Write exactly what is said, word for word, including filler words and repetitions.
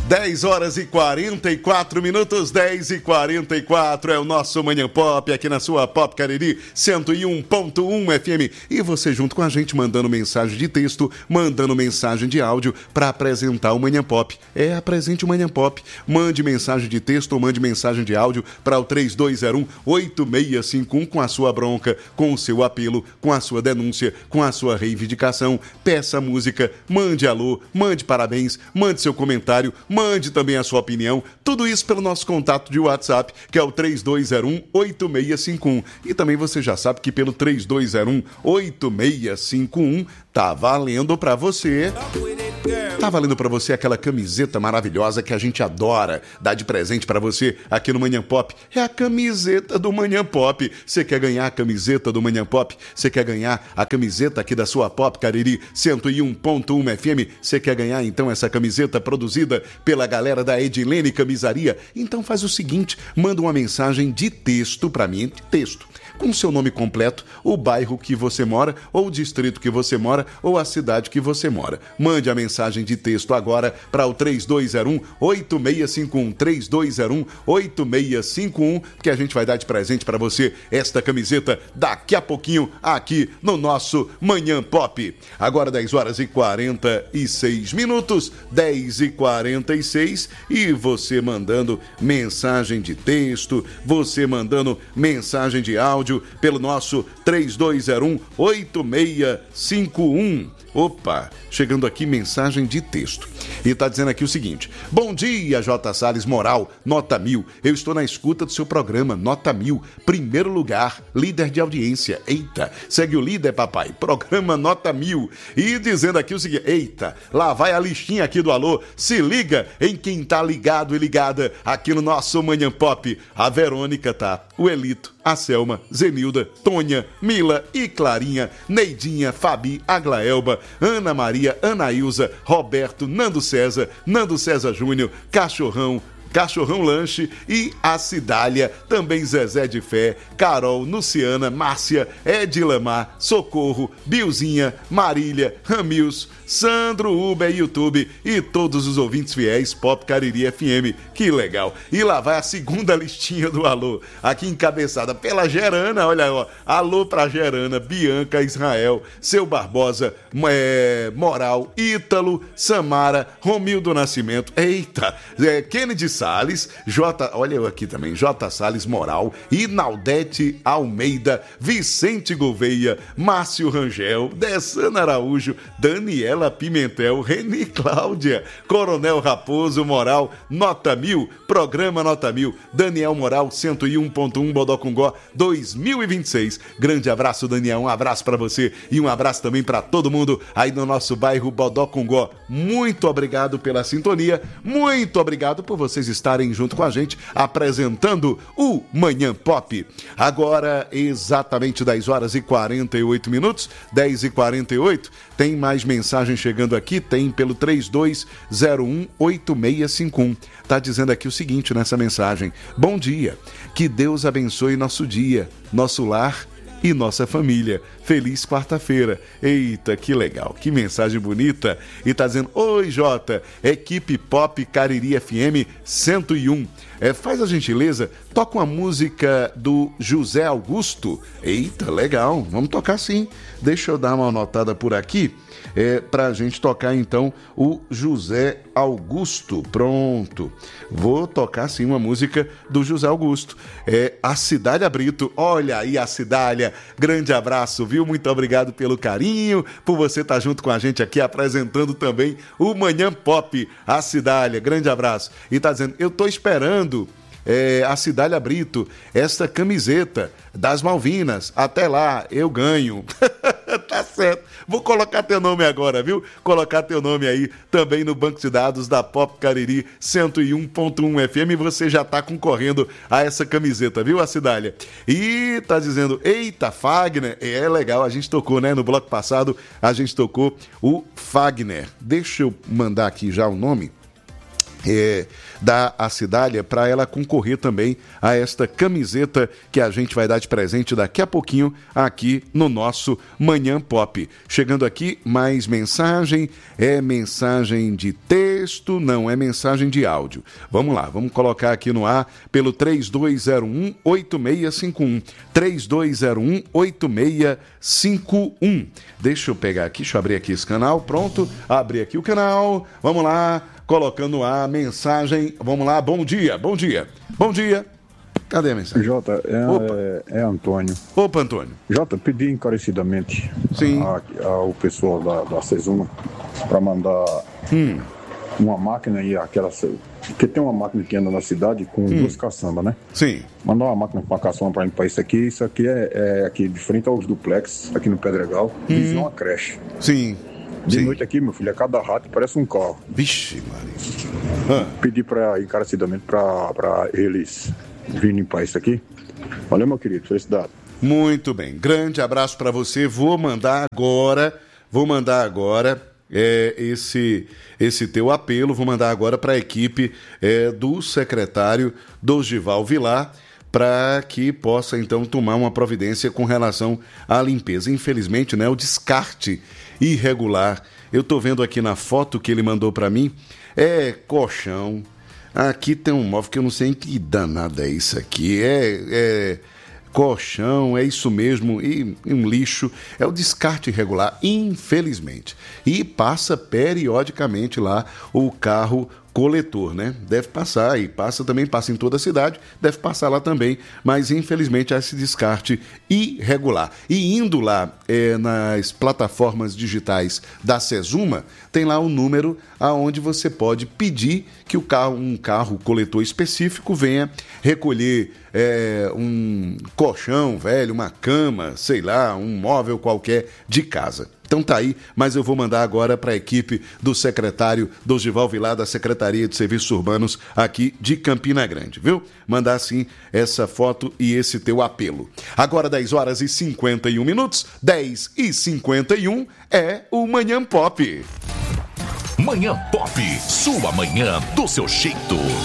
dez horas e quarenta e quatro minutos, dez e quarenta e quatro é o nosso Manhã Pop aqui na sua Pop Cariri cento e um ponto um F M. E você junto com a gente mandando mensagem de texto, mandando mensagem de áudio para apresentar o Manhã Pop. É, apresente o Manhã Pop. Mande mensagem de texto ou mande mensagem de áudio para o três dois zero um, oito seis cinco um com a sua bronca, com o seu apelo, com a sua denúncia, com a sua reivindicação. Peça música, mande alô, mande parabéns, mande seu comentário, mande também a sua opinião, tudo isso pelo nosso contato de WhatsApp, que é o três dois zero um, oito seis cinco um. E também você já sabe que pelo três dois zero um, oito seis cinco um tá valendo pra você. Tá valendo pra você aquela camiseta maravilhosa que a gente adora dar de presente pra você aqui no Manhã Pop. É a camiseta do Manhã Pop. Você quer ganhar a camiseta do Manhã Pop? Você quer ganhar a camiseta aqui da sua Pop Cariri cento e um ponto um F M? Você quer ganhar então essa camiseta produzida pela galera da Edilene Camisaria? Então faz o seguinte, manda uma mensagem de texto pra mim, de texto, com seu nome completo, o bairro que você mora, ou o distrito que você mora, ou a cidade que você mora. Mande a mensagem de texto agora para o três dois zero um, oito seis cinco um, três dois zero um, oito seis cinco um, que a gente vai dar de presente para você esta camiseta daqui a pouquinho aqui no nosso Manhã Pop. Agora dez horas e quarenta e seis minutos, dez e quarenta e seis, e você mandando mensagem de texto, você mandando mensagem de áudio pelo nosso três dois zero um, oito seis cinco um. Opa, chegando aqui mensagem de texto. E tá dizendo aqui o seguinte: bom dia, J. Salles Moral, nota mil. Eu estou na escuta do seu programa, nota mil. Primeiro lugar, líder de audiência. Eita, segue o líder, papai. Programa nota mil. E dizendo aqui o seguinte: eita, lá vai a listinha aqui do alô. Se liga em quem tá ligado e ligada aqui no nosso Manhã Pop. A Verônica tá, o Elito, a Selma, Zenilda, Tônia, Mila e Clarinha, Neidinha, Fabi, Aglaelba, Ana Maria, Anaílza, Roberto, Nando César, Nando César Júnior, Cachorrão, Cachorrão Lanche e a Cidália, também Zezé de Fé, Carol, Luciana, Márcia, Edilamar, Socorro, Bilzinha, Marília, Ramils, Sandro, Uber, YouTube e todos os ouvintes fiéis Pop Cariri F M. Que legal! E lá vai a segunda listinha do alô, aqui encabeçada pela Gerana, olha ó, alô pra Gerana, Bianca, Israel, Seu Barbosa, é, Moral, Ítalo, Samara, Romildo Nascimento, eita, é, Kennedy Salles, J, olha eu aqui também, J. Salles Moral, Inaldete Almeida, Vicente Gouveia, Márcio Rangel, Dessana Araújo, Daniela Pimentel, Reni Cláudia, Coronel Raposo Moral, nota mil, programa nota mil, Daniel Moral, cento e um ponto um Bodocongó dois mil e vinte e seis. Grande abraço, Daniel, um abraço pra você e um abraço também pra todo mundo aí no nosso bairro Bodocongó. Muito obrigado pela sintonia, muito obrigado por vocês estarem junto com a gente apresentando o Manhã Pop. Agora, exatamente dez horas e quarenta e oito minutos, dez e quarenta e oito, tem mais mensagem chegando aqui, tem pelo três dois zero um, oito seis cinco um. Tá dizendo aqui o seguinte nessa mensagem: bom dia, que Deus abençoe nosso dia, nosso lar e nossa família. Feliz quarta-feira. Eita, que legal, que mensagem bonita. E tá dizendo: oi, Jota, equipe Pop Cariri F M cento e um. É, faz a gentileza, toca uma música do José Augusto. Eita, legal, vamos tocar sim. Deixa eu dar uma anotada por aqui, é, pra gente tocar então o José Augusto. Pronto, vou tocar sim uma música do José Augusto. É a Cidália Brito. Olha aí a Cidália, grande abraço, viu? Muito obrigado pelo carinho, por você estar junto com a gente aqui apresentando também o Manhã Pop. A Cidália, grande abraço. E tá dizendo: eu tô esperando É, a Cidália Brito, esta camiseta das Malvinas. Até lá, eu ganho. Tá certo. Vou colocar teu nome agora, viu? Colocar teu nome aí também no banco de dados da Pop Cariri cento e um ponto um F M. E você já tá concorrendo a essa camiseta, viu, a Cidália? E tá dizendo: eita, Fagner. É legal, a gente tocou, né? No bloco passado, a gente tocou o Fagner. Deixa eu mandar aqui já o nome. É, da Acidália para ela concorrer também a esta camiseta que a gente vai dar de presente daqui a pouquinho aqui no nosso Manhã Pop. Chegando aqui, mais mensagem, é mensagem de texto, não é mensagem de áudio. Vamos lá, vamos colocar aqui no ar pelo três dois zero um, oito seis cinco um, três dois zero um, oito seis cinco um. Deixa eu pegar aqui, deixa eu abrir aqui esse canal, pronto, abri aqui o canal, vamos lá. Colocando a mensagem, vamos lá, bom dia, bom dia, bom dia. Cadê a mensagem? Jota, é, é, é Antônio. Opa, Antônio. Jota, pedi encarecidamente Sim. A, a, ao pessoal da, da Sesuma para mandar hum. uma máquina aí, aquela. Porque tem uma máquina que anda na cidade com hum. duas caçambas, né? Sim. Mandar uma máquina com uma caçamba para limpar isso aqui. Isso aqui é, é aqui de frente aos duplex, aqui no Pedregal, hum. visão uma creche. Sim. De Sim. noite aqui, meu filho, a cada rato parece um carro. Vixe, Maria. Ah. Pedi para encarecidamente para eles virem limpar isso aqui. Valeu, meu querido. Felicidade. Muito bem. Grande abraço para você. Vou mandar agora, vou mandar agora é, esse, esse teu apelo, vou mandar agora para a equipe é, do secretário Dorival Vilar, para que possa, então, tomar uma providência com relação à limpeza. Infelizmente, né, o descarte irregular, eu estou vendo aqui na foto que ele mandou para mim, é colchão, aqui tem um móvel que eu não sei em que danada é isso aqui, é, é colchão, é isso mesmo, e, e um lixo, é o descarte irregular, infelizmente. E passa periodicamente lá o carro coletor, né? Deve passar, e passa também, passa em toda a cidade, deve passar lá também, mas infelizmente há esse descarte irregular. E indo lá é, nas plataformas digitais da Sesuma, tem lá o número aonde você pode pedir que o carro, um carro coletor específico venha recolher é, um colchão velho, uma cama, sei lá, um móvel qualquer de casa. Então tá aí, mas eu vou mandar agora para a equipe do secretário Dorival Vilar, da Secretaria de Serviços Urbanos aqui de Campina Grande, viu? Mandar sim essa foto e esse teu apelo. Agora dez horas e cinquenta e um minutos, dez e cinquenta e um é o Manhã Pop. Manhã Pop, sua manhã do seu jeito.